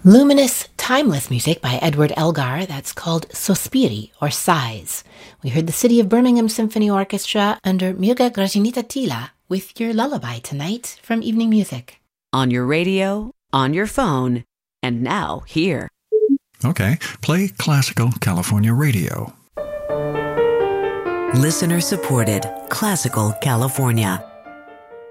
Luminous, timeless music by Edward Elgar that's called Sospiri, or Sighs. We heard the City of Birmingham Symphony Orchestra under Muga Grajinita Tila with your lullaby tonight from Evening Music. On your radio, on your phone, and now here. Okay, play Classical California Radio. Listener supported Classical California.